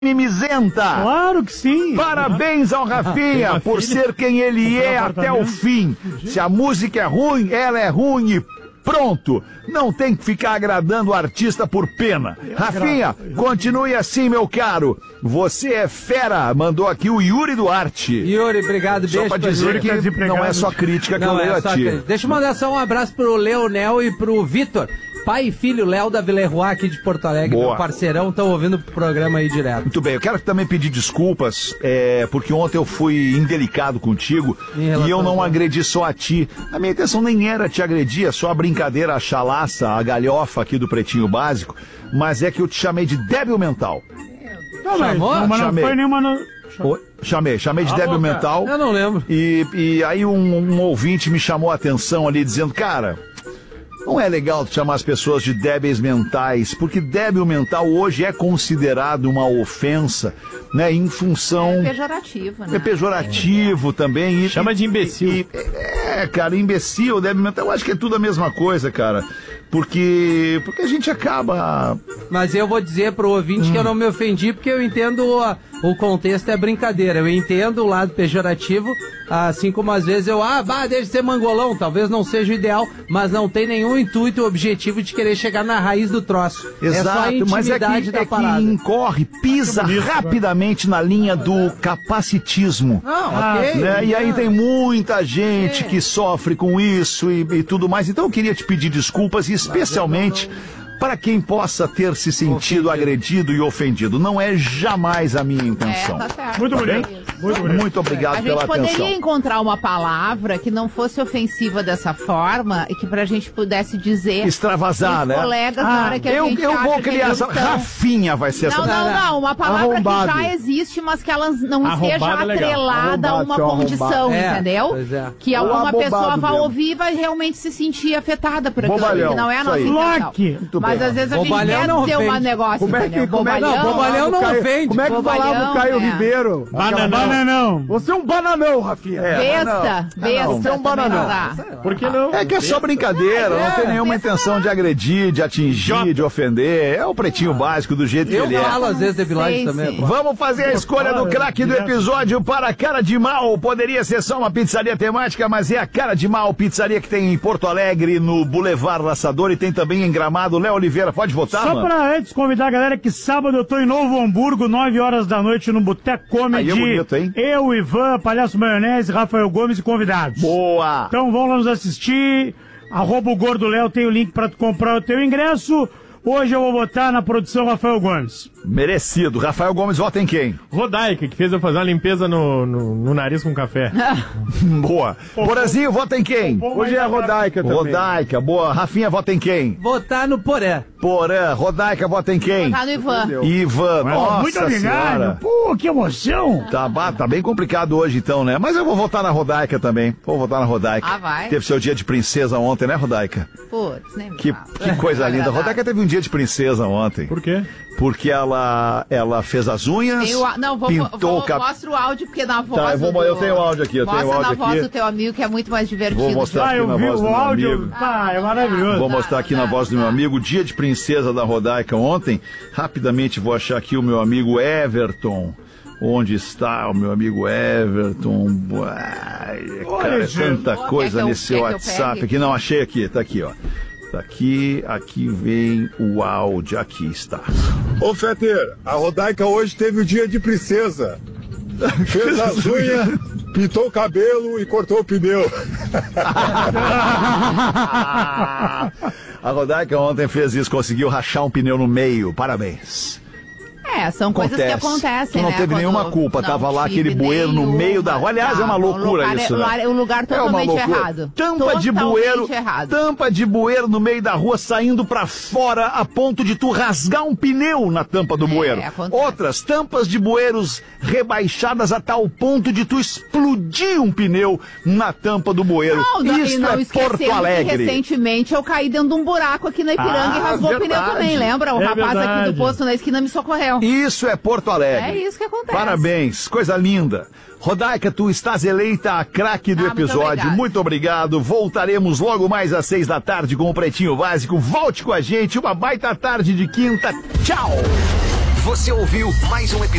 mimizenta. Claro que sim. Parabéns ao Rafinha por ser quem ele é até o fim. Se a música é ruim, ela é ruim e pronto. Não tem que ficar agradando o artista por pena. Rafinha, continue assim, meu caro. Você é fera. Mandou aqui o Yuri Duarte. Yuri, obrigado. Só beijo pra dizer que não é só crítica que eu leio a ti. Deixa eu mandar só um abraço pro Leonel e pro Vitor. Pai e filho, Léo da Villeroy aqui de Porto Alegre, Boa. meu parceirão, estão ouvindo o programa aí direto. Muito bem, eu quero também pedir desculpas, porque ontem eu fui indelicado contigo e eu não agredi só a ti. A minha intenção nem era te agredir, é só a brincadeira, a chalaça, a galhofa aqui do Pretinho Básico, mas é que eu te chamei de débil mental. Chamou? Mas não foi nenhuma... Chamei de débil mental. Eu não lembro. E aí um ouvinte me chamou a atenção ali dizendo, cara... Não é legal chamar as pessoas de débeis mentais, porque débil mental hoje é considerado uma ofensa, né? Em função... É pejorativo, né? É pejorativo também. Chama de imbecil. Cara, imbecil, débil mental, eu acho que é tudo a mesma coisa, cara. Porque a gente acaba... Mas eu vou dizer pro ouvinte que eu não me ofendi, porque eu entendo o contexto é brincadeira. Eu entendo o lado pejorativo, assim como às vezes deixa de ser mangolão, talvez não seja o ideal, mas não tem nenhum intuito ou objetivo de querer chegar na raiz do troço. Exato, é só a intimidade da parada. Que incorre, pisa rapidamente na linha do capacitismo. Ok. Né? E aí tem muita gente que sofre com isso e tudo mais. Então eu queria te pedir desculpas, e especialmente para quem possa ter se sentido agredido e ofendido. Não é jamais a minha intenção. Tá certo. Muito bonito. Muito obrigado pela atenção. A gente poderia encontrar uma palavra que não fosse ofensiva dessa forma e que pra gente pudesse dizer... Extravasar, né? Colegas, na hora que a gente eu vou acha criar essa... estão... Rafinha vai ser essa... Não. Uma palavra Arrombado. que já existe, mas que ela não Arrombado esteja é legal. atrelada a uma Arrombado, condição, arrombado. entendeu? Pois é. Que alguma abobado pessoa vai mesmo. ouvir e vai realmente se sentir afetada por aquilo, Bobalhão, que não é a nossa isso aí. intenção. Loque. Mas às vezes a gente Bobalhão quer não dizer um ofende. negócio, Como é que- entendeu? como é que- Bobalhão, Bobalhão não ofende. Como é que falava o Bobalhão, Caio é. Ribeiro? Bananão. Você é um bananão, Rafinha. Besta, Você é um bananão. Por que não? É que é só brincadeira, não tem nenhuma intenção de agredir, de atingir, de ofender. É o Pretinho Básico do jeito que Eu ele é. falo às vezes de vilagem Sim, também. sim. Vamos fazer a escolha do craque do episódio para a Cara de Mal. Poderia ser só uma pizzaria temática, mas é a Cara de Mal, pizzaria que tem em Porto Alegre, no Boulevard Laçador, e tem também em Gramado. Léo Oliveira, pode votar, Só mano? pra antes convidar a galera que sábado eu tô em Novo Hamburgo, 9 horas da noite, no Boteco Comedy. Aí é bonito, hein? Eu, Ivan, Palhaço Maionese, Rafael Gomes e convidados. Boa! Então vão lá nos assistir. @o Gordo Léo tem o link pra tu comprar o teu ingresso. Hoje eu vou votar na produção Rafael Gomes. Merecido. Rafael Gomes vota em quem? Rodaica, que fez eu fazer uma limpeza no nariz com café. Boa. Borazinho, vota em quem? Hoje é a Rodaica também. Rodaica, boa. Rafinha, vota em quem? Votar no Poré. Porã. Rodaica, vota em quem? Tá no Ivan. Ivan. Nossa Muito obrigado. senhora. Pô, que emoção. Tá bem complicado hoje então, né? Mas eu vou votar na Rodaica também. Vou votar na Rodaica. Ah, vai? Teve seu dia de princesa ontem, né, Rodaica? Putz, nem me Que fala. coisa linda. A Rodaica teve um dia de princesa ontem. Por quê? Porque ela fez as unhas, Tem pintou o cabelo. mostra o áudio, porque na voz Tá, eu tenho o áudio aqui, mostra na voz do teu amigo, que é muito mais divertido. Vou mostrar Eu aqui na vi voz do o meu áudio. amigo. É maravilhoso. Vou mostrar aqui na voz do meu amigo, dia de princesa da Rodaica ontem. Rapidamente vou achar aqui o meu amigo Everton. Onde está o meu amigo Everton? Ai, cara, é tanta coisa Quer que eu- nesse quer que eu WhatsApp pegue? aqui. Não, achei aqui, tá aqui, ó. Tá aqui vem o áudio, aqui está. Ô, Feter, a Rodaica hoje teve o dia de princesa. Fez as unhas, pintou o cabelo e cortou o pneu. A Rodaica ontem fez isso, conseguiu rachar um pneu no meio. Parabéns. São coisas que acontecem, Tu não né? teve Quando- nenhuma culpa, não tava lá tive aquele bueiro no nenhuma. meio da rua. Aliás, é uma loucura isso, né? Um lugar É uma totalmente loucura. errado. Tampa de bueiro, tampa de bueiro no meio da rua saindo pra fora a ponto de tu rasgar um pneu na tampa do bueiro. acontece. Outras tampas de bueiros rebaixadas a tal ponto de tu explodir um pneu na tampa do bueiro. Isso não é esquecendo Porto Alegre. que recentemente eu caí dentro de um buraco aqui na Ipiranga e rasgou o pneu verdade. também, lembra? O É rapaz aqui verdade. do posto na esquina me socorreu. Isso é Porto Alegre. É isso que acontece. Parabéns, coisa linda. Rodaica, tu estás eleita a craque do episódio. Muito obrigado. Voltaremos logo mais às 6 da tarde com o Pretinho Básico. Volte com a gente. Uma baita tarde de quinta. Tchau! Você ouviu mais um episódio.